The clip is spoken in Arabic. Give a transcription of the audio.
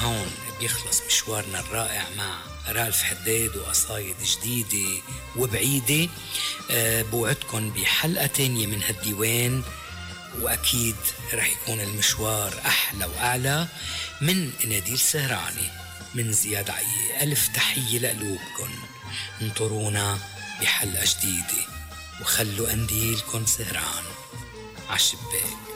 لهون بيخلص مشوارنا الرائع مع رالف حداد وقصايد جديدة وبعيدة. بوعدكن بحلقة تانية من هالديوان، وأكيد رح يكون المشوار أحلى وأعلى. من ناديل سهراني، من زياد عيه، ألف تحية لقلوبكن. انطرونا بحلقة جديدة، وخلوا قنديلكن سهران عالشباك.